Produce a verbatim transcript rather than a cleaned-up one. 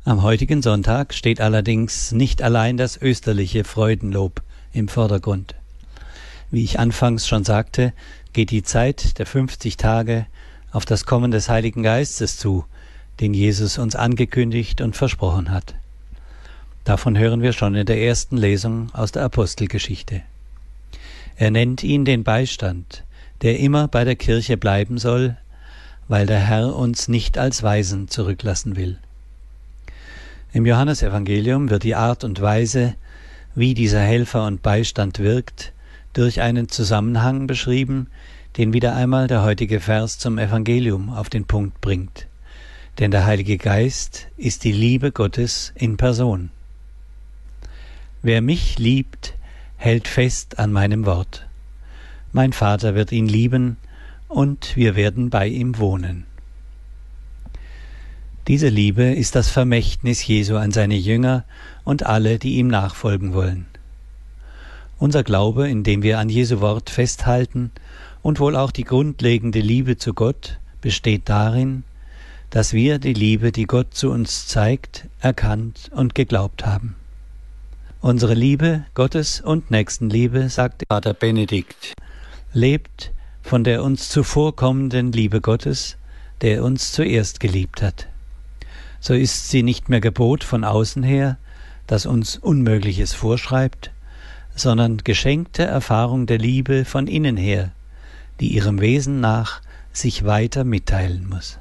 Am heutigen Sonntag steht allerdings nicht allein das österliche Freudenlob im Vordergrund. Wie ich anfangs schon sagte, geht die Zeit der fünfzig Tage auf das Kommen des Heiligen Geistes zu, den Jesus uns angekündigt und versprochen hat. Davon hören wir schon in der ersten Lesung aus der Apostelgeschichte. Er nennt ihn den Beistand, der immer bei der Kirche bleiben soll, weil der Herr uns nicht als Waisen zurücklassen will. Im Johannesevangelium wird die Art und Weise, wie dieser Helfer und Beistand wirkt, durch einen Zusammenhang beschrieben, den wieder einmal der heutige Vers zum Evangelium auf den Punkt bringt. Denn der Heilige Geist ist die Liebe Gottes in Person. Wer mich liebt, hält fest an meinem Wort. Mein Vater wird ihn lieben, und wir werden bei ihm wohnen. Diese Liebe ist das Vermächtnis Jesu an seine Jünger und alle, die ihm nachfolgen wollen. Unser Glaube, in dem wir an Jesu Wort festhalten, und wohl auch die grundlegende Liebe zu Gott, besteht darin, dass wir die Liebe, die Gott zu uns zeigt, erkannt und geglaubt haben. Unsere Liebe, Gottes und Nächstenliebe, sagt Pater Benedikt, lebt von der uns zuvorkommenden Liebe Gottes, der uns zuerst geliebt hat. So ist sie nicht mehr Gebot von außen her, das uns Unmögliches vorschreibt, sondern geschenkte Erfahrung der Liebe von innen her, die ihrem Wesen nach sich weiter mitteilen muss.